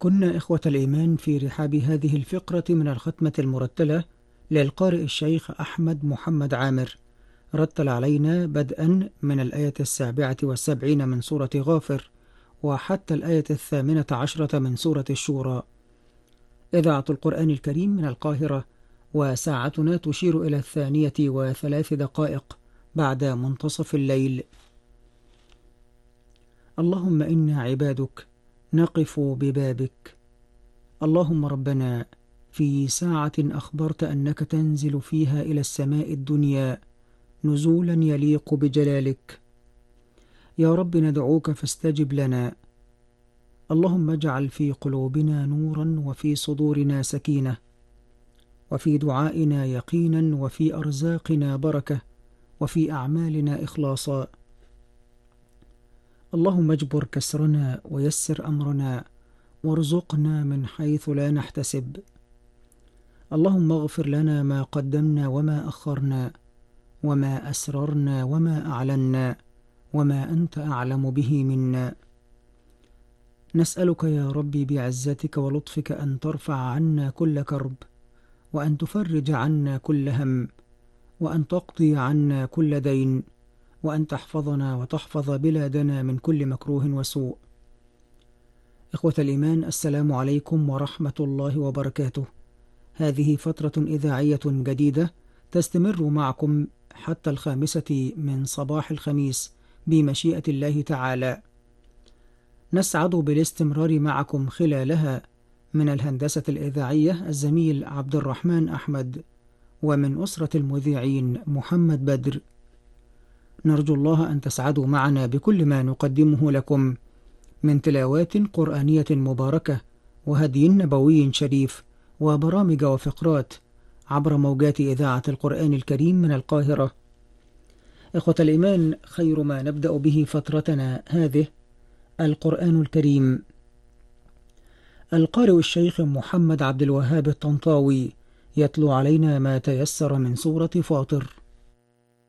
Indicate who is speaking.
Speaker 1: كنا إخوة الإيمان في رحاب هذه الفقرة من الختمة المرتلة للقارئ الشيخ أحمد محمد عامر، رتل علينا بدءا من الآية 77 من سورة غافر وحتى الآية 18 من سورة الشورى. إذاعة القرآن الكريم من القاهرة، وساعتنا تشير إلى 2:03 بعد منتصف الليل. اللهم إنا عبادك نقف ببابك. اللهم ربنا، في ساعة أخبرت أنك تنزل فيها إلى السماء الدنيا نزولا يليق بجلالك، يا رب ندعوك فاستجب لنا. اللهم اجعل في قلوبنا نورا، وفي صدورنا سكينة، وفي دعائنا يقينا، وفي أرزاقنا بركة، وفي أعمالنا إخلاصا. اللهم اجبر كسرنا ويسر أمرنا، وارزقنا من حيث لا نحتسب. اللهم اغفر لنا ما قدمنا وما أخرنا، وما أسررنا وما أعلنا، وما أنت أعلم به منا. نسألك يا ربي بعزتك ولطفك أن ترفع عنا كل كرب، وأن تفرج عنا كل هم، وأن تقضي عنا كل دين، وأن تحفظنا وتحفظ بلادنا من كل مكروه وسوء. إخوة الإيمان، السلام عليكم ورحمة الله وبركاته. هذه فترة إذاعية جديدة تستمر معكم حتى 5 من صباح الخميس بمشيئة الله تعالى. نسعد بالاستمرار معكم خلالها من الهندسة الإذاعية الزميل عبد الرحمن أحمد، ومن أسرة المذيعين محمد بدر. نرجو الله أن تسعدوا معنا بكل ما نقدمه لكم من تلاوات قرآنية مباركة، وهدي نبوي شريف، وبرامج وفقرات عبر موجات إذاعة القرآن الكريم من القاهرة. إخوة الإيمان، خير ما نبدأ به فترتنا هذه القرآن الكريم. القارئ الشيخ محمد عبد الوهاب الطنطاوي يتلو علينا ما تيسر من سورة فاطر.